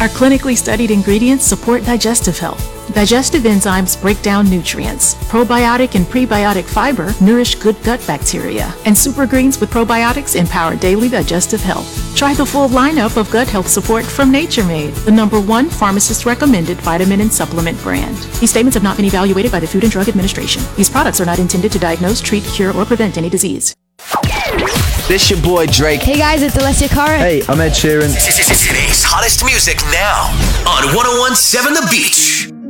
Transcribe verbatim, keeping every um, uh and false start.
Our clinically studied ingredients support digestive health. Digestive enzymes break down nutrients. Probiotic and prebiotic fiber nourish good gut bacteria. And super greens with probiotics empower daily digestive health. Try the full lineup of gut health support from Nature Made, the number one pharmacist-recommended vitamin and supplement brand. These statements have not been evaluated by the Food and Drug Administration. These products are not intended to diagnose, treat, cure, or prevent any disease. This your boy Drake. Hey guys, it's Alessia Cara. Hey, I'm Ed Sheeran. Today's hottest music now on one oh one point seven The Beach.